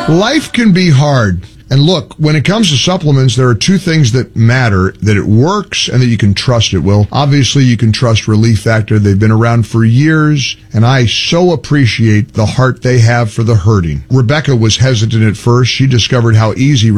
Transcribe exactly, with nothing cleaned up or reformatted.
Life can be hard. And look, when it comes to supplements, there are two things that matter, that it works and that you can trust it. Well, obviously you can trust Relief Factor. They've been around for years, and I so appreciate the heart they have for the hurting. Rebecca was hesitant at first. She discovered how easy